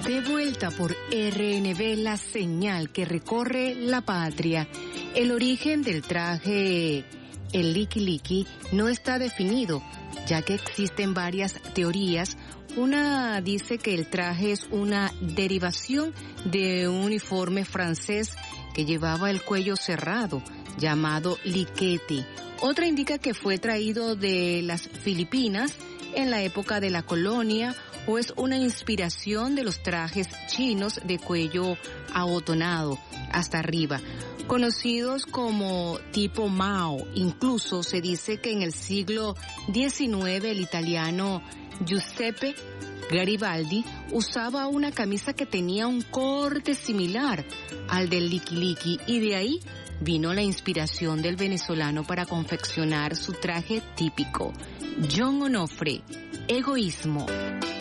De vuelta por RNB, la señal que recorre la patria. El origen del traje, el Liki Liki, no está definido, ya que existen varias teorías. Una dice que el traje es una derivación de un uniforme francés que llevaba el cuello cerrado, llamado liquete. Otra indica que fue traído de las Filipinas en la época de la colonia, o es una inspiración de los trajes chinos de cuello abotonado hasta arriba, conocidos como tipo Mao. Incluso se dice que en el siglo XIX el italiano Giuseppe Garibaldi usaba una camisa que tenía un corte similar al del Liki Liki, y de ahí vino la inspiración del venezolano para confeccionar su traje típico. John Onofre, Egoísmo.